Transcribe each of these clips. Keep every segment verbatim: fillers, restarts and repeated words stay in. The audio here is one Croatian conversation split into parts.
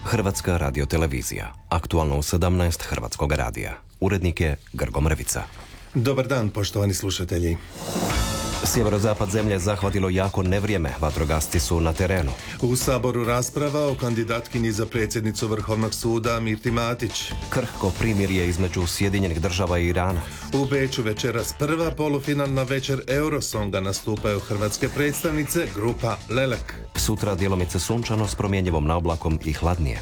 Hrvatska radiotelevizija. Aktualno u sedamnaest Hrvatskog radija. Urednik je Grgo Mrvica. Dobar dan, poštovani slušatelji. Sjeverozapad zemlje zahvatilo jako nevrijeme. Vatrogasci su na terenu. U Saboru rasprava o kandidatkinji za predsjednicu Vrhovnog suda Mirti Matić. Krhko primirje između Sjedinjenih država i Irana. U Beču večeras prva polufinalna večer Eurosonga, nastupaju hrvatske predstavnice, grupa Lelek. Sutra djelomice sunčano s promjenjivom naoblakom i hladnije.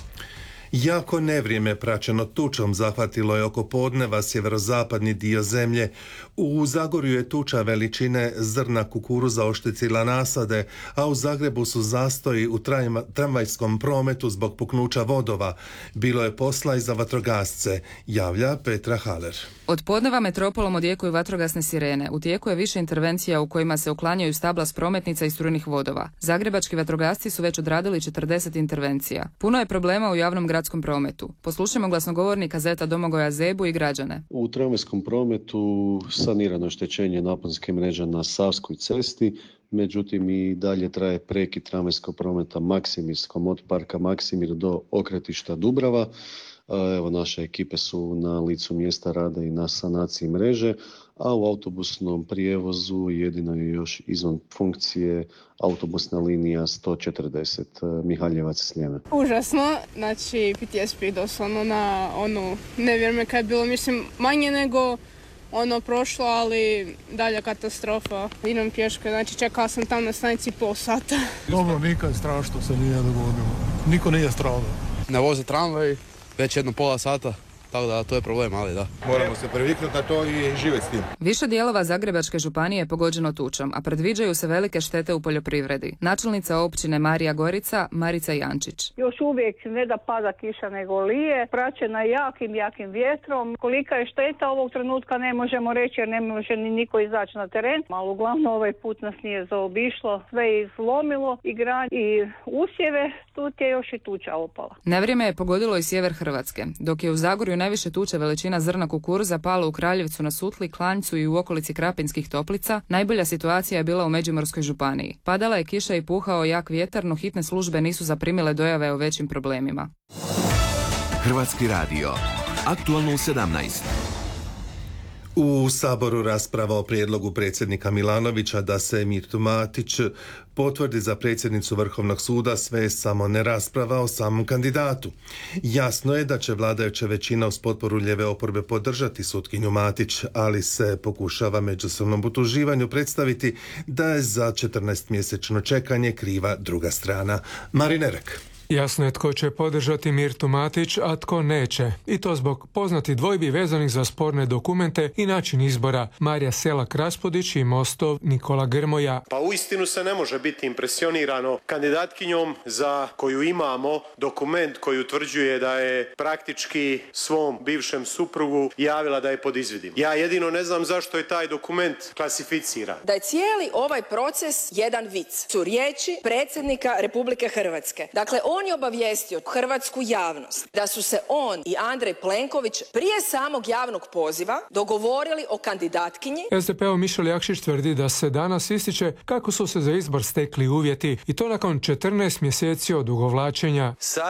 Jako nevrijeme praćeno tučom zahvatilo je oko podneva sjeverozapadni dio zemlje. U Zagorju je tuča veličine zrna kukuruza oštetila nasade, a u Zagrebu su zastoji u trajma, tramvajskom prometu zbog puknuća vodova. Bilo je posla i za vatrogasce, javlja Petra Haler. Od podneva metropolom odjekuju vatrogasne sirene. U tijeku je više intervencija u kojima se uklanjaju stabla s prometnica i strunih vodova. Zagrebački vatrogasci su već odradili četrdeset intervencija. Puno je problema u javnom gradskom prometu. Poslušajmo glasnogovornika Zeta Domagoja Zebu i građane. U tramvajskom prometu sanirano oštećenje naponske mreže na Savskoj cesti, međutim i dalje traje prekid tramvajskog prometa Maksimirskom od parka Maksimir do okretišta Dubrava. Evo, naše ekipe su na licu mjesta rada i na sanaciji mreže, a u autobusnom prijevozu jedino je još izvan funkcije autobusna linija sto četrdeset Mihaljevac-Sljeme. Užasno, znači P T S P doslovno na ono nevrijeme kad je bilo, mislim, manje nego ono prošlo, ali dalja katastrofa. Idem pješke, znači čekala sam tam na stanici pol sata. Dobro, nikad strašno se nije dogodilo. Niko nije stradao. Ne voze tramvaj već jedno pola sata, tako da to je problem, ali da. Moramo se priviknuti na to i živjeti s tim. Više dijelova Zagrebačke županije je pogođeno tučom, a predviđaju se velike štete u poljoprivredi. Načelnica općine Marija Gorica, Marica Jančić. Još uvijek ne da pada kiša nego lije, praćena jakim, jakim vjetrom. Kolika je šteta ovog trenutka ne možemo reći jer ne može ni niko izaći na teren. Ali uglavnom ovaj put nas nije zaobišlo, sve je izlomilo i grad i usjeve, tu je još i tuča opala. Nevrijeme je pogodilo i sjever Hrvatske, dok je u Zagorju najviše tuče veličina zrna kukuruza pala u Kraljevcu na Sutli, Klanjcu i u okolici Krapinskih Toplica. Najbolja situacija je bila u Međimurskoj županiji. Padala je kiša i puhao jak vjetar, no hitne službe nisu zaprimile dojave o većim problemima. Hrvatski radio. Aktualno u sedamnaest. U Saboru rasprava o prijedlogu predsjednika Milanovića da se Mirtu Matić potvrdi za predsjednicu Vrhovnog suda, sve je samo ne rasprava o samom kandidatu. Jasno je da će vladajuća većina uz potporu lijeve oporbe podržati sutkinju Matić, ali se pokušava međusobnom utuživanju predstaviti da je za četrnaestmjesečno čekanje kriva druga strana. Marinerek. Jasno je tko će podržati Mirtu Matić, a tko neće. I to zbog poznatih dvojbi vezanih za sporne dokumente i način izbora. Marija Selak-Raspudić i Mostov Nikola Grmoja. Pa uistinu se ne može biti impresionirano kandidatkinjom za koju imamo dokument koji utvrđuje da je praktički svom bivšem suprugu javila da je pod izvidima. Ja jedino ne znam zašto je taj dokument klasificiran. Da je cijeli ovaj proces jedan vic. Su riječi predsjednika Republike Hrvatske. Dakle, on je obavijestio hrvatsku javnost da su se on i Andrej Plenković prije samog javnog poziva dogovorili o kandidatkinji. S D P-ov Mišel Jakšić tvrdi da se danas ističe kako su se za izbor stekli uvjeti i to nakon četrnaest mjeseci odugovlačenja.